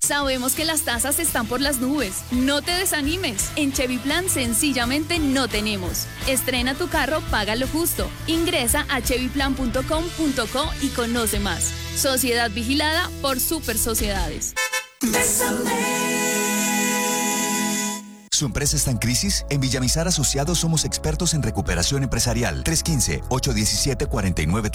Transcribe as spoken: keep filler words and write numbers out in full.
Sabemos que las tasas están por las nubes. No te desanimes. En Chevy Plan sencillamente no tenemos. Estrena tu carro, paga lo justo. Ingresa a chevy plan punto com punto co y conoce más. Sociedad vigilada por Super Sociedades. ¿Su empresa está en crisis? En Villamizar Asociados somos expertos en recuperación empresarial. tres uno cinco, ocho uno siete, cuatro nueve